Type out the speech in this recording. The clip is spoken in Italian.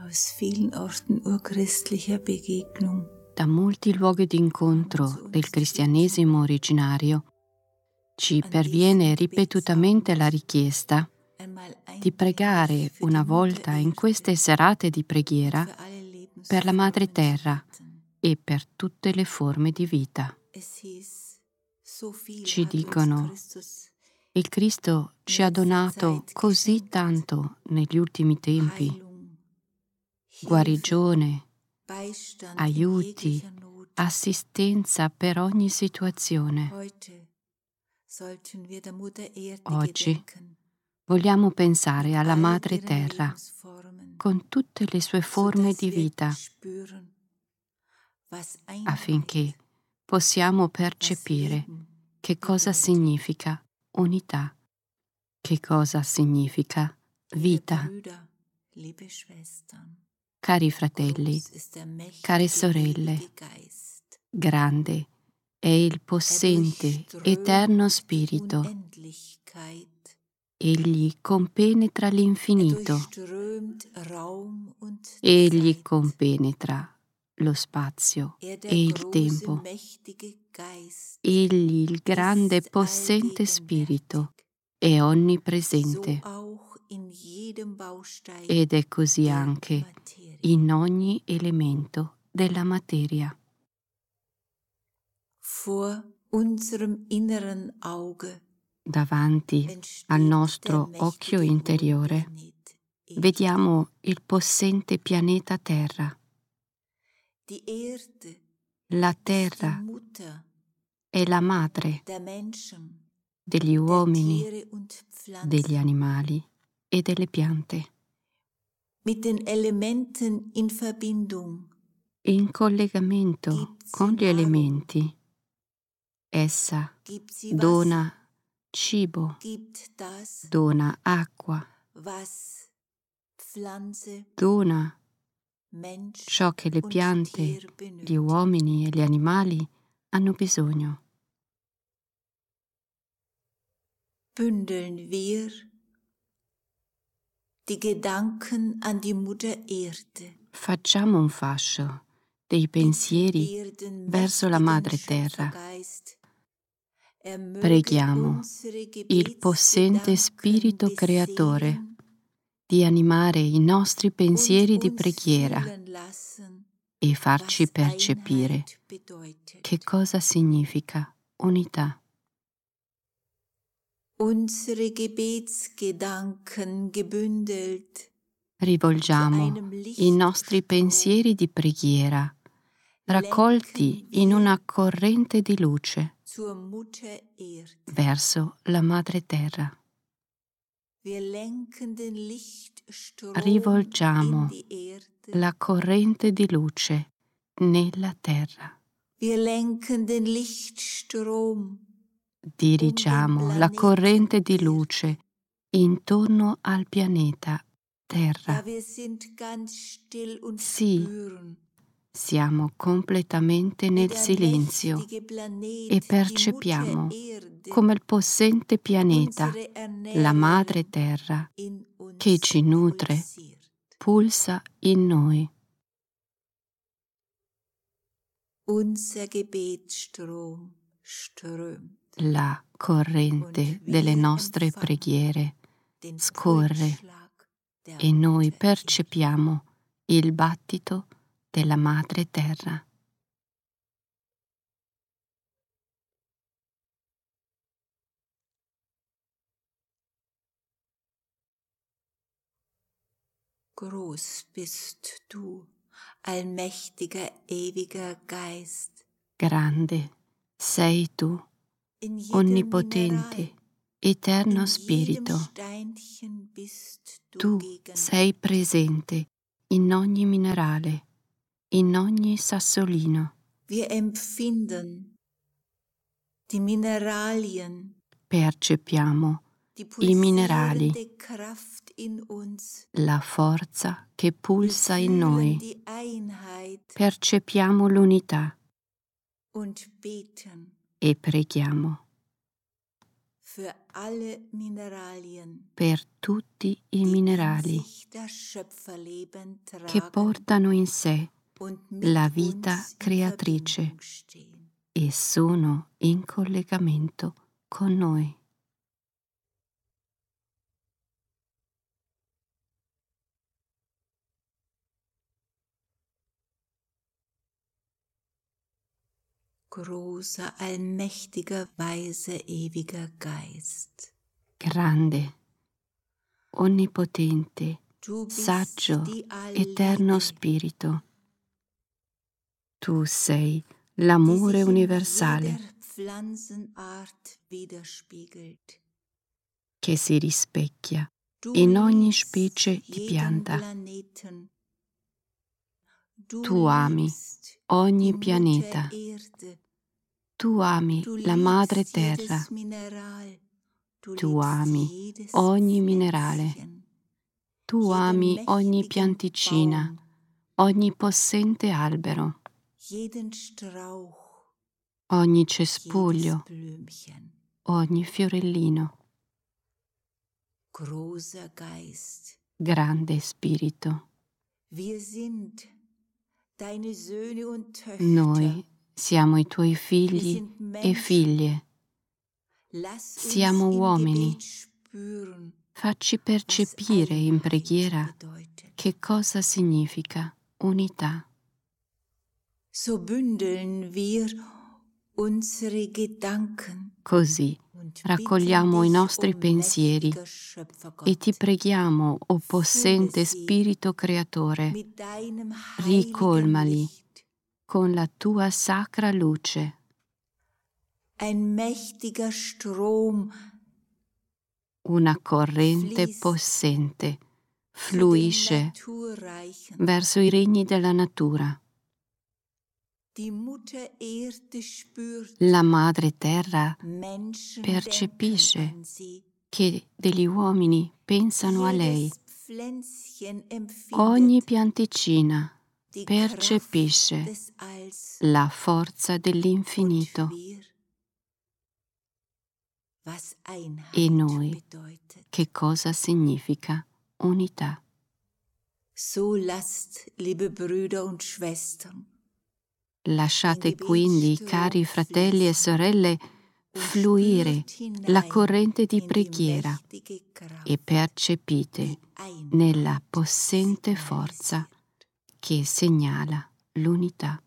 aus vielen Orten urchristlicher Begegnung. Da molti luoghi d'incontro del cristianesimo originario ci perviene ripetutamente la richiesta di pregare una volta in queste serate di preghiera per la Madre Terra e per tutte le forme di vita. Ci dicono: il Cristo ci ha donato così tanto negli ultimi tempi: guarigione, aiuti, assistenza per ogni situazione. Oggi vogliamo pensare alla Madre Terra con tutte le sue forme di vita, affinché possiamo percepire che cosa significa unità, che cosa significa vita. Cari fratelli, care sorelle, grande è il possente, eterno Spirito. Egli compenetra l'infinito. Egli compenetra lo spazio e il tempo. Egli, il grande possente Spirito, è onnipresente. Ed è così anche in ogni elemento della materia. Davanti al nostro occhio interiore vediamo il possente pianeta Terra. La Terra è la madre degli uomini, degli animali e delle piante. In collegamento con gli elementi, essa dona cibo, dona acqua, dona ciò che le piante, gli uomini e gli animali hanno bisogno. Bündeln wir die Gedanken an die Mutter Erde. Facciamo un fascio dei pensieri verso la Madre Terra. Preghiamo il possente Spirito Creatore di animare i nostri pensieri di preghiera e farci percepire che cosa significa unità. Unsere Gebetsgedanken gebündelt. Rivolgiamo i nostri pensieri di preghiera, raccolti in una corrente di luce, verso la Madre Terra. Rivolgiamo la corrente di luce nella Terra. Dirigiamo la corrente di luce intorno al pianeta Terra. Sì, siamo completamente nel silenzio e percepiamo come il possente pianeta, la Madre Terra, che ci nutre, pulsa in noi. Unser Gebetsstrom strömt. La corrente delle nostre preghiere scorre e noi percepiamo il battito della Madre Terra. Groß bist du, allmächtiger, ewiger Geist. Grande sei tu, onnipotente, eterno Spirito. Tu sei presente in ogni minerale, in ogni sassolino. Wir empfinden die Mineralien, Percepiamo die i minerali, pulsierende Kraft in uns. la forza che pulsa in Wir fühlen noi. die Einheit Percepiamo l'unità und beten. e preghiamo. per tutti i minerali che portano in sé la vita creatrice e sono in collegamento con noi. Großer, allmächtiger, weiser, ewiger Geist. Grande, onnipotente, saggio, eterno Spirito. Tu sei l'amore universale che si rispecchia in ogni specie di pianta. Tu ami ogni pianeta. Tu ami la madre terra. Tu ami ogni minerale. Tu ami ogni pianticina, ogni possente albero, ogni cespuglio, ogni fiorellino. Grande Spirito. Noi siamo i tuoi figli e figlie. Siamo uomini. Facci percepire in preghiera che cosa significa unità. Così raccogliamo i nostri pensieri e ti preghiamo, o possente Spirito Creatore, ricolmali con la tua sacra luce. Una corrente possente fluisce verso i regni della natura. La Madre Terra percepisce che degli uomini pensano a lei. Ogni pianticina percepisce la forza dell'infinito. E noi, che cosa significa unità? Lasciate quindi, cari fratelli e sorelle, fluire la corrente di preghiera e percepite nella possente forza che segnala l'unità.